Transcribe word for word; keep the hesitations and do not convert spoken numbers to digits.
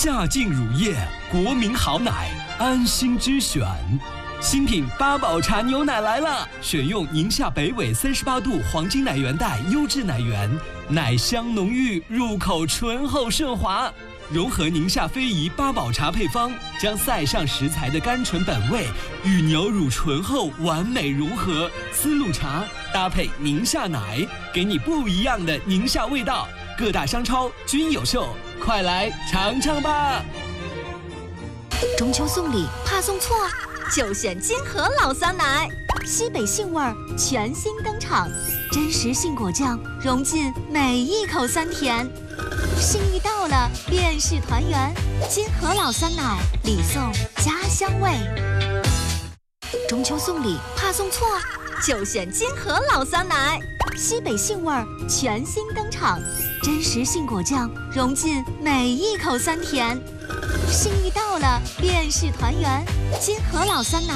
夏净乳液，国民好奶，安心之选。新品八宝茶牛奶来了，选用宁夏北纬三十八度黄金奶源带优质奶源，奶香浓郁，入口醇厚顺滑。融合宁夏非遗八宝茶配方，将塞上食材的甘醇本味与牛乳醇厚完美融合。丝路茶搭配宁夏奶，给你不一样的宁夏味道。各大商超均有售，快来尝尝吧！ 中秋送礼怕送错，就选金河老酸奶，西北杏味儿全新登场，真实杏果酱融进每一口酸甜。心意到了，便是团圆。金河老酸奶，礼送家乡味。中秋送礼怕送错，就选金河老酸奶，西北杏味儿全新登场，真实杏果酱融进每一口酸甜。心意到了，便是团圆。金河老酸奶。